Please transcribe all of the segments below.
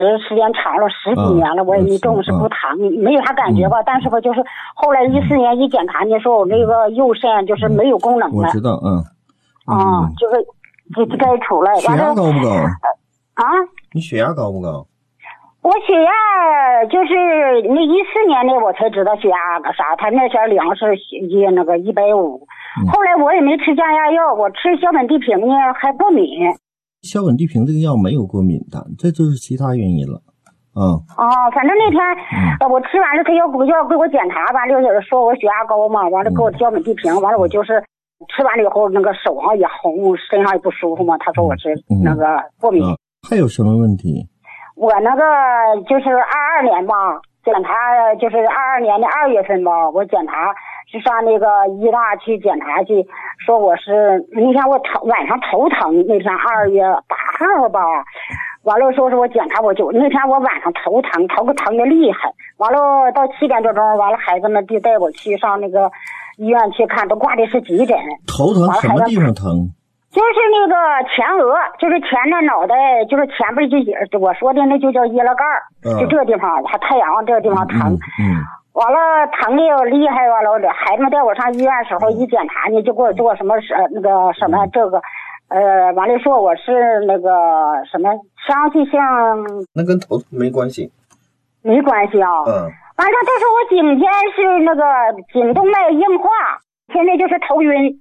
时间长了十几年了，我也没重视不疼，没有啥感觉吧。但是吧，就是后来14年一检查呢，说我那个右肾就是没有功能了。 我知道， 就是就该出来。 血压高不高？ 啊？ 你血压高不高？ 我血压就是那14年的我才知道血压个啥，他那前量是那个150，后来我也没吃降压药，我吃小本地平呢还过敏。 小本地平这个药没有过敏的，这就是其他原因了。 反正那天我吃完了，他要给我检查，完了说我血压高嘛，完了给我小本地平，完了我就是吃完了以后那个手上也红，身上也不舒服嘛，他说我是那个过敏。 还有什么问题？ 我那个就是22年吧，检查就是22年的2月份吧，我检查是上那个医大去检查去，说我是那天我晚上头疼，那天2月8号吧，完了说是我检查那天我晚上头疼的厉害，完了到7点多钟，完了孩子们就带我去上那个医院去看，都挂的是急诊。 头疼什么地方疼？ 就是那个前额，就是前的脑袋，就是前边就我说的那就叫腋拉盖就这个地方，还太阳这个地方疼。完了疼的厉害，完了孩子们带我上医院的时候一检查呢，就给我做什么那个什么这个，完了说我是那个什么腔隙性。 那跟头疼没关系。 没关系啊。完了，但是我颈间是那个颈动脉硬化，现在就是头晕。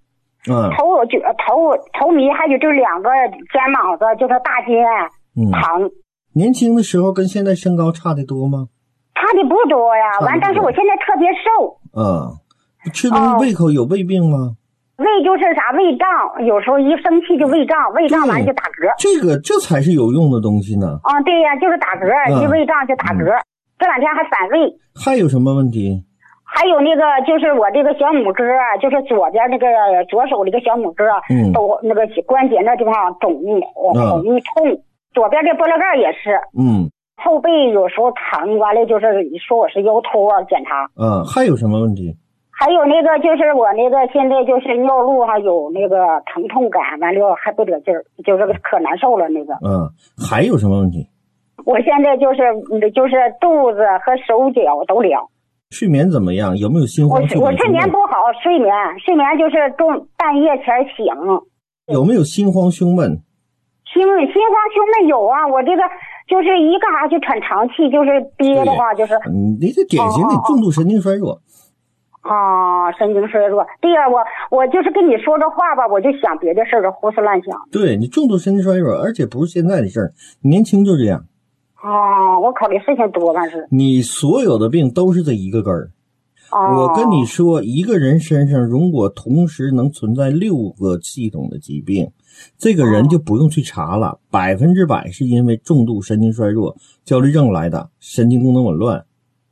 头迷，还有这2个肩膀子，就是大肩疼。 年轻的时候跟现在身高差的多吗？ 差的不多呀，但是我现在特别瘦。 吃东西胃口有胃病吗？ 胃就是啥胃胀，有时候一生气就胃胀完了就打嗝。 这才是有用的东西呢。 对呀，就是打嗝，一胃胀就打嗝。这2天还反胃。还有什么问题？ 还有那个就是我这个小拇哥，就是左边那个左手那个小拇哥，都那个关节那地方肿红痛，左边这拨拉盖也是，后背有时候疼，完了就是说我是腰托检查。 还有什么问题？ 还有那个就是我那个现在就是尿路上有那个疼痛感，完了还不得劲儿，就是可难受了那个。 还有什么问题？ 我现在就是肚子和手脚都凉。 睡眠怎么样？有没有心慌？ 我睡眠不好，睡眠就是半夜前醒。 有没有心慌胸闷？ 心慌胸闷有啊，我这个就是一干啥就喘长气，就是憋的话就是。 你这典型的重度神经衰弱。 神经衰弱。对呀，我就是跟你说这话吧，我就想别的事儿，胡思乱想。 对，你重度神经衰弱，而且不是现在的事儿，年轻就这样。 我考虑事情多，但是你所有的病都是这一个根儿。我跟你说，一个人身上如果同时能存在6个系统的疾病，这个人就不用去查了，100%是因为重度神经衰弱、焦虑症来的，神经功能紊乱。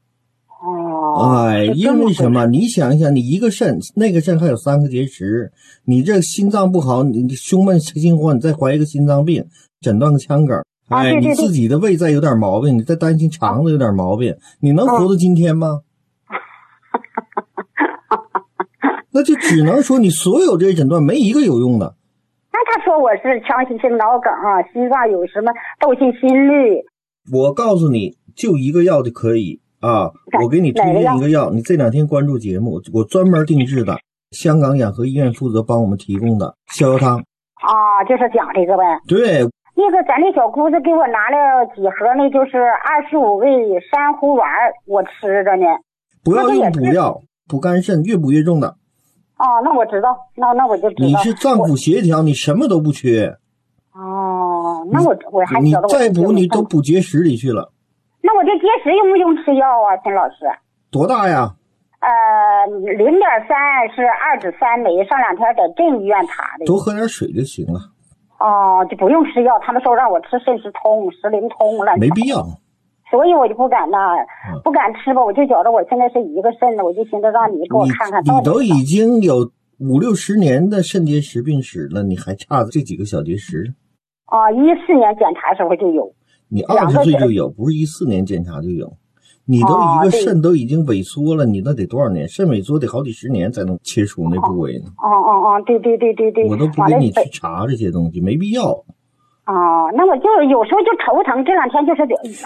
因为什么？你想一想，你一个肾，那个肾还有3个结石，你这心脏不好，你胸闷心慌，你再怀一个心脏病，诊断个腔梗。你自己的胃再有点毛病，你再担心肠子有点毛病，你能活到今天吗？那就只能说你所有这些诊断没一个有用的。 那他说我是腔隙性脑梗心脏有什么窦性心律。 我告诉你，就一个药就可以我给你推荐一个药，你这2天关注节目，我专门定制的，香港养和医院负责帮我们提供的逍遥汤。 就是讲这个呗。 对。 那个咱那小姑子给我拿了几盒，那就是25味珊瑚丸，我吃着呢。 不要用补药，补肝肾，越补越重的。 那我知道，那我就知道。 你是脏腑协调，你什么都不缺。 那我还你再补你都补结石里去了。 那我这结石用不用吃药啊，秦老师？ 多大呀 ？0.3是2指3枚，上2天在镇医院查的。 多喝点水就行了。 就不用吃药，他们说让我吃肾石通、石灵通了。 没必要。 所以我就不敢不敢吃吧，我就觉得我现在是一个肾的，我就寻思让你给我看看。 你都已经有50-60年的肾结石病史了，你还差这几个小结石 ？14年检查时候就有。 你20岁就有，不是14年检查就有。你都一个肾都已经萎缩了，你那得多少年？肾萎缩得好几十年才能切除那部位呢。 对。 我都不给你去查这些东西，没必要。 哦，那我就有时候就头疼，这两天就是